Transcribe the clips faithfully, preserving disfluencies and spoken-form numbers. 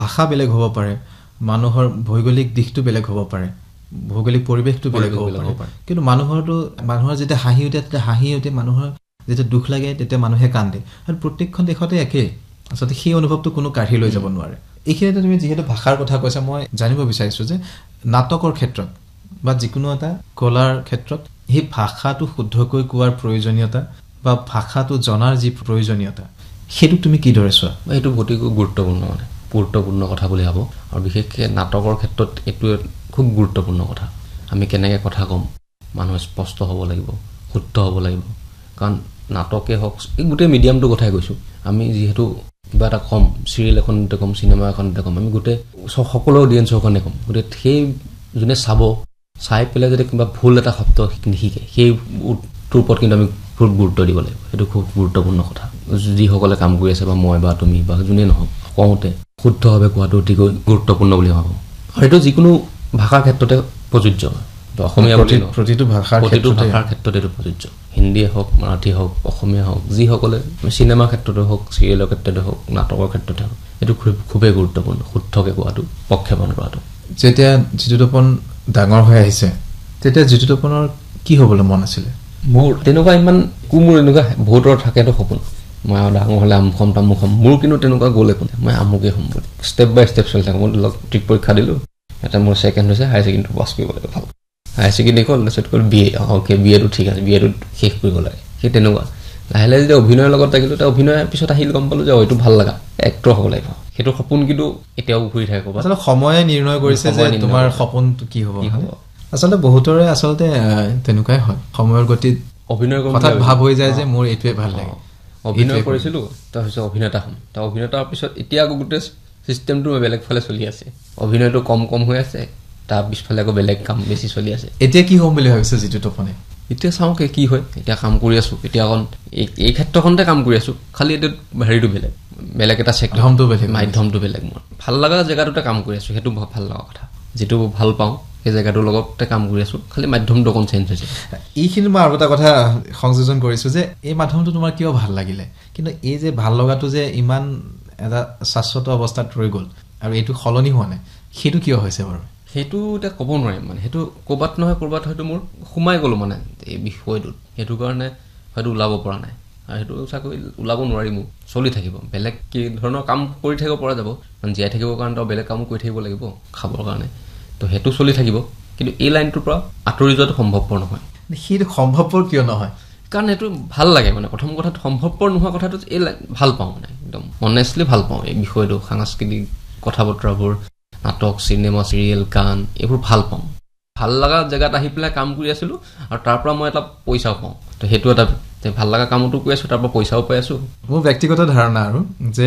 ভাষা বেলেগ হ'ব পাৰে, মানুহৰ ভৌগোলিক দিশটো বেলেগ হ'ব পাৰে, ভৌগোলিক পৰিৱেশটো বেলেগ হ'ব পাৰে, কিন্তু মানুহৰটো মানুহৰ যেতিয়া হাঁহি উঠে তেতিয়া হাঁহি উঠে, মানুহৰ যেতিয়া দুখ লাগে তেতিয়া মানুহে কান্দে, আৰু প্ৰত্যেকখন দেশতে একেই। আচলতে সেই অনুভৱটো কোনো কাঢ়ি লৈ যাব নোৱাৰে। এইখিনিতে তুমি যিহেতু ভাষাৰ কথা কৈছা, মই জানিব বিচাৰিছোঁ যে নাটকৰ ক্ষেত্ৰত বা যিকোনো এটা কলাৰ ক্ষেত্ৰত সেই ভাষাটো শুদ্ধকৈ কোৱাৰ প্ৰয়োজনীয়তা বা ভাষাটো জনাৰ যি প্ৰয়োজনীয়তা, সেইটো তুমি কিদৰে চোৱা? এইটো অতিকৈ গুৰুত্বপূৰ্ণ, মানে গুৰুত্বপূৰ্ণ কথা বুলি ভাবোঁ। আৰু বিশেষকৈ নাটকৰ ক্ষেত্ৰত এইটো খুব গুৰুত্বপূৰ্ণ কথা। আমি কেনেকৈ কথা ক'ম, মানুহ স্পষ্ট হ'ব লাগিব, শুদ্ধ হ'ব লাগিব। কাৰণ নাটকেই হওক, এই গোটেই মিডিয়ামটোৰ কথাই কৈছোঁ। আমি যিহেতু কিবা এটা ক'ম, চিৰিয়েল এখনতে ক'ম, চিনেমা এখনতে ক'ম, আমি গোটেই সকলো অডিয়েঞ্চৰ কাৰণে ক'ম। গতিকে সেই যোনে চাব, চাই পেলাই যদি কিবা ভুল এটা শব্দ নিশিকে, সেইটোৰ ওপৰত কিন্তু আমি খুব গুৰুত্ব দিব লাগিব। সেইটো খুব গুৰুত্বপূৰ্ণ কথা। যিসকলে কাম কৰি আছে, বা মই বা তুমি বা যোনেই নহওক, কওঁতে শুদ্ধভাৱে কোৱাটো অতিকৈ গুৰুত্বপূৰ্ণ বুলি ভাবোঁ। আৰু সেইটো যিকোনো ভাষাৰ ক্ষেত্ৰতে প্ৰযোজ্য। অসমীয়া প্ৰতিটো ভাষাৰ প্ৰতিটো ভাষাৰ ক্ষেত্ৰত এইটো প্ৰযোজ্য। হিন্দীয়ে হওক, মাৰাঠী হওক, অসমীয়া হওক, যিসকলে চিনেমাৰ ক্ষেত্ৰতে হওক, চিৰিয়েলৰ ক্ষেত্ৰতে হওক, নাটকৰ ক্ষেত্ৰতে হওক, এইটো খুব খুবেই গুৰুত্বপূৰ্ণ, শুদ্ধকৈ কোৱাটো, প্ৰক্ষেপণ কৰাটো। যেতিয়া জিতু তপন ডাঙৰ হৈ আহিছে, তেতিয়া জিতু তপনৰ কি হ'বলৈ মন আছিলে? মোৰ তেনেকুৱা ইমান একো, মোৰ এনেকুৱা বহুতৰ থাকেতো সপোন, মই আৰু ডাঙৰ হ'লে আমুক হ'ম তামুক হ'ম। মোৰ কিন্তু তেনেকুৱা গ'ল একো নাই, মই আমুকেই হ'ম বুলি ষ্টেপ বাই ষ্টেপ চলি থাকোঁ। মই ধৰক ট্ৰিক পৰীক্ষা দিলোঁ, এটা মোৰ ছেকেণ্ড হৈছে, হায়াৰ ছেকেণ্ডেৰী পাছ কৰিব লাগে, ভাল হায়াৰ ছেকেণ্ডেৰী হ'ল, তাৰপিছত ক'ল বি এ, অ'কে বি এটো ঠিক আছে, বি এটো শেষ কৰিব লাগে। সেই তেনেকুৱা লাহে লাহে যেতিয়া অভিনয়ৰ লগত থাকিলোঁ, তেতিয়া অভিনয়ৰ পিছত আহিল গম পালোঁ যে এইটো ভাল লগা এক্টৰ হ'ব লাগিব। সেইটো সপোন কিন্তু এতিয়াও ঘূৰি থাকে ক'ৰবাত। আচলতে সময়ে নিৰ্ণয় কৰিছে যে তোমাৰ সপোনটো কি হ'ব। আচলতে বহুতৰে আচলতে তেনেকুৱাই হয়, সময়ৰ গতিত অভিনয় কথাত ভাৱ হৈ যায় যে মোৰ এইটোৱে ভাল লাগে। অভিনয় কৰিছিলোঁ, তাৰপিছত অভিনেতা হ'ম, তাৰ অভিনেতাৰ পিছত এতিয়া আকৌ গোটেই চিষ্টেমটো বেলেগ ফালে চলি আছে। অভিনয়টো কম কম হৈ আছে, তাৰ পিছফালে আকৌ বেলেগ কাম বেছি চলি আছে। এতিয়া কি হ'ম বুলি ভাবিছে জিতু তপনে? এতিয়া চাওঁ কি হয়। এতিয়া কাম কৰি আছোঁ, এতিয়া অকণ এই ক্ষেত্ৰখনতে কাম কৰি আছোঁ, খালি এতিয়া হেৰিটো বেলেগ, বেলেগ এটা চেক্টৰটো বেলেগ, মাধ্যমটো বেলেগ। মোৰ ভাল লগা জেগাটোতে কাম কৰি আছোঁ, সেইটো ভাল লগা কথা। যিটো ভাল পাওঁ সেই জেগাটোৰ লগতে কাম কৰি আছোঁ, খালি মাধ্যমটো অকণ চেঞ্জ হৈছে। এইখিনি মই আৰু এটা কথা সংযোজন কৰিছোঁ যে এই মাধ্যমটো তোমাৰ কিয় ভাল লাগিলে, কিন্তু এই যে ভাল লগাটো যে ইমান এটা শাশ্বত অৱস্থাত ৰৈ গ'ল আৰু এইটো সলনি হোৱা নাই, সেইটো কিয় হৈছে বাৰু? সেইটো এতিয়া ক'ব নোৱাৰিম, মানে সেইটো ক'ৰবাত নহয় ক'ৰবাত হয়তো মোৰ সোমাই গ'লো মানে এই বিষয়টোত, সেইটো কাৰণে হয়তো ওলাব পৰা নাই। আৰু সেইটো চাকৰি ওলাব নোৱাৰিম, চলি থাকিব। বেলেগ কি ধৰণৰ কাম কৰি থাকিব পৰা যাব, মানে জীয়াই থাকিবৰ কাৰণে তো বেলেগ কামো কৰি থাকিব লাগিব খাবৰ কাৰণে, তো সেইটো চলি থাকিব। কিন্তু এই লাইনটোৰ পৰা আঁতৰি যোৱাটো সম্ভৱপৰ নহয়। সেইটো সম্ভৱপৰ কিয় নহয়? কাৰণ এইটো ভাল লাগে, মানে প্ৰথম কথাটো সম্ভৱপৰ নোহোৱা কথাটো এই ভাল পাওঁ, মানে একদম অনেষ্টলি ভাল পাওঁ এই বিষয়টো। সাংস্কৃতিক কথা বতৰাবোৰ, নাটক, চিনেমা, চিৰিয়েল, গান, এইবোৰ ভাল পাওঁ। ভাল লগা জেগাত আহি পেলাই কাম কৰি আছিলোঁ, আৰু তাৰ পৰা মই এটা পইচাও পাওঁ। তো সেইটো এটা ভাল লগা কামতো কৰি আছোঁ, তাৰ পৰা পইচাও পাই আছোঁ। মোৰ ব্যক্তিগত ধাৰণা আৰু যে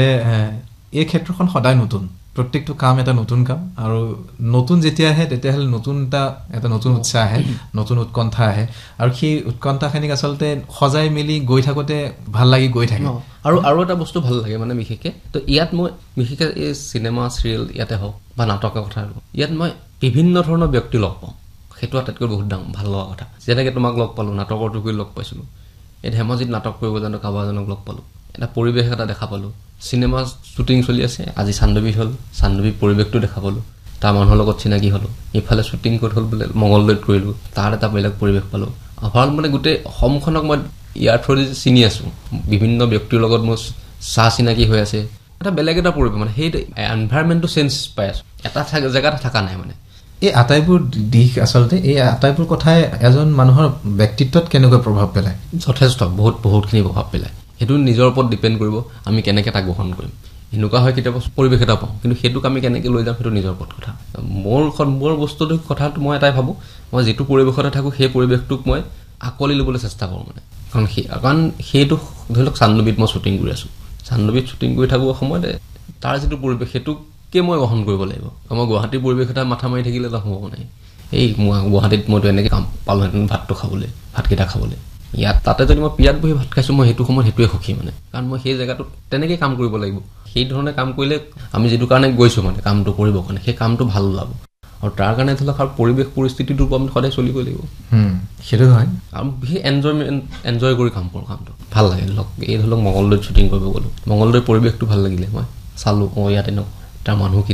এই ক্ষেত্ৰখন সদায় নতুন, প্ৰত্যেকটো কাম এটা নতুন কাম, আৰু নতুন যেতিয়া আহে তেতিয়াহ'লে নতুন এটা এটা নতুন উৎসাহ আহে, নতুন উৎকণ্ঠা আহে, আৰু সেই উৎকণ্ঠাখিনিক আচলতে সজাই মেলি গৈ থাকোঁতে ভাল লাগি গৈ থাকে। আৰু আৰু এটা বস্তু ভাল লাগে মানে বিশেষকৈ, তো ইয়াত মই বিশেষকৈ এই চিনেমা চিৰিয়েল ইয়াতে হওক বা নাটকৰ কথা, ইয়াত মই বিভিন্ন ধৰণৰ ব্যক্তি লগ পাওঁ। সেইটো আটাইতকৈ বহুত ডাঙৰ ভাল লগা কথা। যেনেকৈ তোমাক লগ পালোঁ, নাটকৰ টুকুৰি লগ পাইছিলোঁ, এই ধেমাজিত নাটক কৰিব জানো কাৰোবাৰ এজনক লগ পালোঁ, এটা পৰিৱেশ এটা দেখা পালোঁ। চিনেমা শ্বুটিং চলি আছে, আজি চান্দৱীত হ'ল, চান্দৱীৰ পৰিৱেশটো দেখা পালোঁ, তাৰ মানুহৰ লগত চিনাকি হ'লোঁ। ইফালে শ্বুটিং ক'ত হ'ল বোলে মঙলদৈত কৰিলোঁ, তাৰ এটা বেলেগ পৰিৱেশ পালোঁ। অভাৰঅল মানে গোটেই অসমখনক মই ইয়াৰ থ্ৰুদি চিনি আছোঁ, বিভিন্ন ব্যক্তিৰ লগত মোৰ চাহ চিনাকি হৈ আছে, এটা বেলেগ এটা পৰিৱেশ, মানে সেই এনভাইৰনমেণ্টটো চেঞ্জ পাই আছোঁ, এটা জেগাতে থকা নাই। মানে এই আটাইবোৰ দিশ, আচলতে এই আটাইবোৰ কথাই এজন মানুহৰ ব্যক্তিত্বত কেনেকৈ প্ৰভাৱ পেলায়? যথেষ্ট বহুত বহুতখিনি প্ৰভাৱ পেলায়। সেইটো নিজৰ ওপৰত ডিপেণ্ড কৰিব, আমি কেনেকৈ তাক গ্ৰহণ কৰিম। এনেকুৱা হয় কেতিয়াবা পৰিৱেশ এটা পাওঁ, কিন্তু সেইটোক আমি কেনেকৈ লৈ যাম সেইটো নিজৰ ওপৰত কথা। মোৰ মোৰ বস্তুটোৰ কথাটো মই এটাই ভাবোঁ, মই যিটো পৰিৱেশতে থাকোঁ সেই পৰিৱেশটোক মই আঁকোৱালি ল'বলৈ চেষ্টা কৰোঁ। মানে কাৰণ সেই কাৰণ সেইটো ধৰি লওক চান্দৱীত মই শ্বুটিং কৰি আছোঁ, চান্দৱীত শ্বুটিং কৰি থাকোঁ সময়তে তাৰ যিটো পৰিৱেশ সেইটোকে মই গ্ৰহণ কৰিব লাগিব। মই গুৱাহাটীৰ পৰিৱেশ এটা মাথা মাৰি থাকিলে এটা সম্ভৱ নাই। এই মই গুৱাহাটীত মইতো এনেকৈ কাম পালোঁহেঁতেন ভাতটো খাবলৈ, ভাতকেইটা খাবলৈ। ইয়াত তাতে যদি মই পিয়াত বহি ভাত খাইছোঁ, মই সেইটো সময়ত সেইটোৱে সুখী, মানে কাৰণ মই সেই জেগাটোত তেনেকৈ কাম কৰিব লাগিব। সেই ধৰণে কাম কৰিলে আমি যিটো কাৰণে গৈছোঁ মানে কামটো কৰিবৰ কাৰণে, সেই কামটো ভাল ওলাব। আৰু তাৰ কাৰণে ধৰি লওক আৰু পৰিৱেশ পৰিস্থিতিটোৰ পৰা আমি সদায় চলিব লাগিব। সেইটো হয়। আৰু বিশেষ এনজয়মেণ্ট এনজয় কৰি কাম কৰোঁ, কামটো ভাল লাগে। ধৰি লওক এই ধৰি লওক মঙলদৈত শ্বুটিং কৰিব গ'লোঁ, মঙলদৈৰ পৰিৱেশটো ভাল লাগিলে, মই চালোঁ অঁ ইয়াত এনেকুৱা তাৰ মানুহ